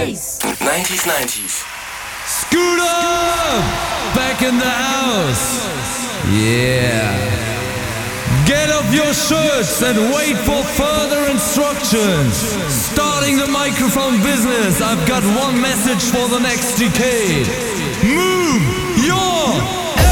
bass. 90s. Scooter! Back in the house. Yeah. Get off your shirts and wait for further instructions. Starting the microphone business, I've got one message for the next decade.